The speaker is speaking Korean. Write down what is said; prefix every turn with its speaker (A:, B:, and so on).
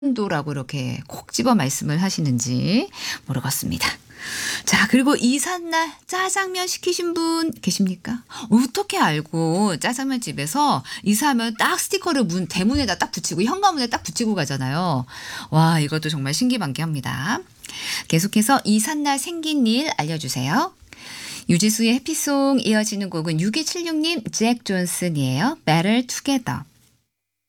A: 도라고 이렇게 콕 집어 말씀을 하시는지 모르겠습니다. 자, 그리고 이삿날 짜장면 시키신 분 계십니까? 어떻게 알고 짜장면 집에서 이사하면 딱 스티커를 문 대문에다 딱 붙이고 현관문에 딱 붙이고 가잖아요. 와, 이것도 정말 신기반기합니다. 계속해서 이삿날 생긴 일 알려주세요. 유지수의 해피송 이어지는 곡은 6276님 잭 존슨이에요. Better Together.